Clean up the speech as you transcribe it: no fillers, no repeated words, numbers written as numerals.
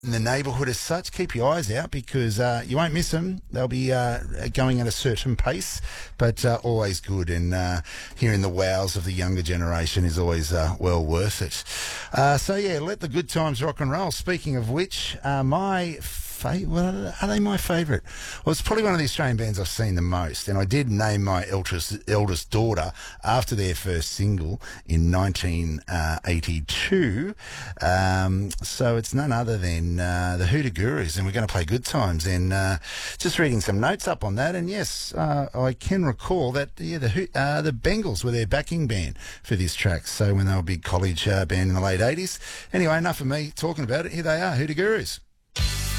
in the neighbourhood as such. Keep your eyes out because you won't miss them. They'll be going at a certain pace, but always good. And hearing the wows of the younger generation is always well worth it. So, yeah, let the good times rock and roll. Speaking of which, well, are they my favourite? Well, it's probably one of the Australian bands I've seen the most, and I did name my eldest daughter after their first single in 1982. So it's none other than the Hoodoo Gurus, and we're going to play Good Times. And just reading some notes up on that, and yes, I can recall that the Bengals were their backing band for this track. So when they were a big college band in the late 80s. Anyway, enough of me talking about it. Here they are, Hoodoo Gurus.